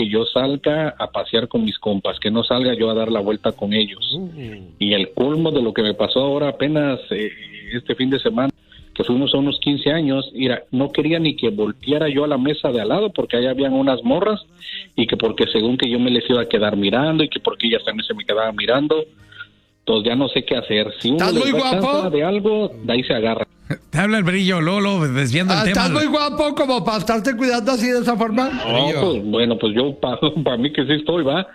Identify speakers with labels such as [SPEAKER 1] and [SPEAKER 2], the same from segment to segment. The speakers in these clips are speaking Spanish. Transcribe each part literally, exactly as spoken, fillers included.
[SPEAKER 1] que yo salga a pasear con mis compas, que no salga yo a dar la vuelta con ellos. Uh. Y el colmo de lo que me pasó ahora apenas eh, este fin de semana, que fuimos a unos quince años, mira, no quería ni que volteara yo a la mesa de al lado porque ahí habían unas morras y que porque según que yo me les iba a quedar mirando y que porque ellas también se me quedaban mirando. Entonces ya no sé qué hacer. Si uno
[SPEAKER 2] ¿Estás muy guapo?
[SPEAKER 1] de algo, de ahí se agarra.
[SPEAKER 3] Te habla el Brillo, Lolo, desviando
[SPEAKER 2] ah,
[SPEAKER 3] el tema.
[SPEAKER 2] ¿Estás muy guapo como para estarte cuidando así de esa forma?
[SPEAKER 1] No, pues, bueno, pues yo para pa mí que sí estoy, va.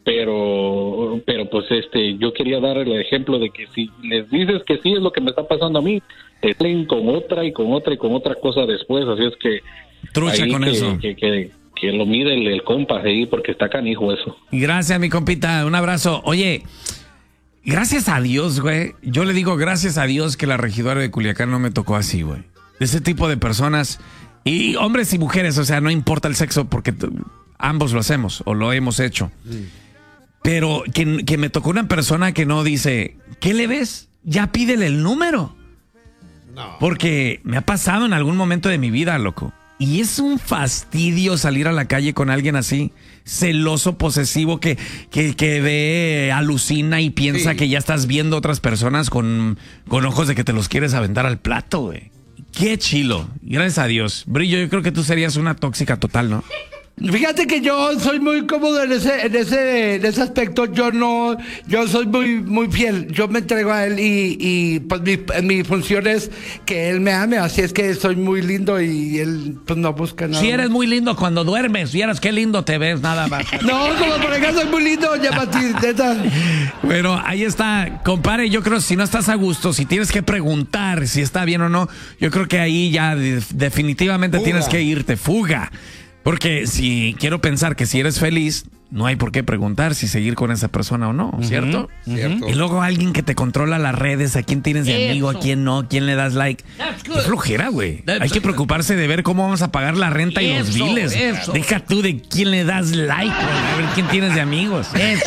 [SPEAKER 1] Pero, pero pues este, yo quería dar el ejemplo de que si les dices que sí es lo que me está pasando a mí, te salen con otra y con otra y con otra cosa después. Así es que...
[SPEAKER 3] Trucha con
[SPEAKER 1] que,
[SPEAKER 3] eso.
[SPEAKER 1] Que, que, que lo mide el, el compa ahí porque está canijo eso.
[SPEAKER 3] Gracias, mi compita. Un abrazo. Oye... Gracias a Dios, güey. Yo le digo gracias a Dios que la regidora de Culiacán no me tocó así, güey. De ese tipo de personas. Y hombres y mujeres, o sea, no importa el sexo porque ambos lo hacemos o lo hemos hecho. Sí. Pero que, que me tocó una persona que no dice, ¿qué le ves? Ya pídele el número. No. Porque me ha pasado en algún momento de mi vida, loco. Y es un fastidio salir a la calle con alguien así, celoso, posesivo, que, que, que ve, alucina y piensa sí. que ya estás viendo otras personas con, con ojos de que te los quieres aventar al plato, güey. Qué chilo. Gracias a Dios. Brillo, yo creo que tú serías una tóxica total, ¿no?
[SPEAKER 2] Fíjate que yo soy muy cómodo en ese, en ese, en ese aspecto. Yo no, yo soy muy, muy fiel. Yo me entrego a él y, y pues mi, mi función es que él me ame. Así es que soy muy lindo y él pues no busca nada.
[SPEAKER 3] Si eres muy lindo cuando duermes, vieras qué lindo te ves, nada más.
[SPEAKER 2] No, como por ejemplo soy muy lindo, llámate, neta.
[SPEAKER 3] Bueno, ahí está, compadre. Yo creo que si no estás a gusto, si tienes que preguntar si está bien o no, yo creo que ahí ya definitivamente fuga. Tienes que irte, fuga. Porque si quiero pensar que si eres feliz, no hay por qué preguntar si seguir con esa persona o no, ¿cierto?
[SPEAKER 2] Uh-huh, ¿cierto?
[SPEAKER 3] Y luego alguien que te controla las redes, a quién tienes de amigo, a quién no, a quién le das like. Qué flojera, güey. Hay que preocuparse de ver cómo vamos a pagar la renta y eso, los biles. Eso. Deja tú de quién le das like, güey, a ver quién tienes de amigos. Eso.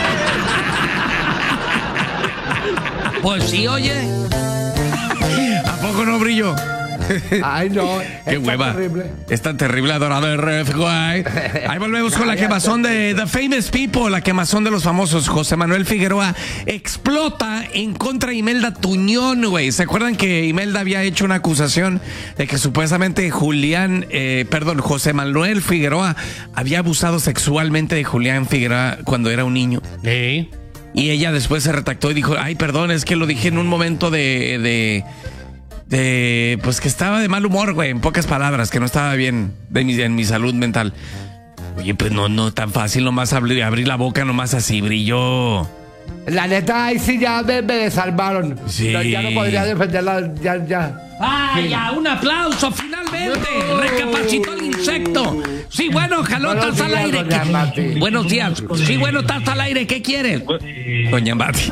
[SPEAKER 3] Pues sí, oye. ¿A poco no, Brillo?
[SPEAKER 2] Ay, no.
[SPEAKER 3] Qué
[SPEAKER 2] es
[SPEAKER 3] hueva.
[SPEAKER 2] Tan terrible.
[SPEAKER 3] Es tan terrible, adorador, güey. Ahí volvemos con la quemazón de The Famous People, la quemazón de los famosos. José Manuel Figueroa explota en contra de Imelda Tuñón, güey. ¿Se acuerdan que Imelda había hecho una acusación de que supuestamente Julián, eh, perdón, José Manuel Figueroa había abusado sexualmente de Julián Figueroa cuando era un niño?
[SPEAKER 4] Sí.
[SPEAKER 3] Y ella después se retractó y dijo, ay, perdón, es que lo dije en un momento de... de De, pues que estaba de mal humor, güey, en pocas palabras, que no estaba bien de mi, en mi salud mental. Oye, pues no, no tan fácil nomás abrir, abrir la boca nomás así, Brillo.
[SPEAKER 2] La neta, ahí sí ya me, me salvaron.
[SPEAKER 3] Sí.
[SPEAKER 2] No, ya no podría defenderla, ya, ya.
[SPEAKER 3] ¡Vaya! ¡Un aplauso! ¡Finalmente! No. ¡Recapacitó el insecto! Sí, bueno, jaló, estás al aire. ¿Qué? Buenos días. Sí, bueno, estás al aire. ¿Qué quiere? Doña Mati.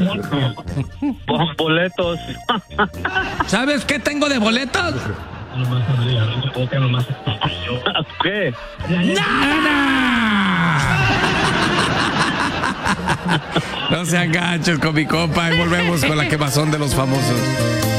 [SPEAKER 5] Boletos.
[SPEAKER 3] ¿Sabes qué tengo de boletos?
[SPEAKER 5] ¿Qué?
[SPEAKER 3] ¡Nada! No sean gachos con mi compa y volvemos con la quemazón de los famosos.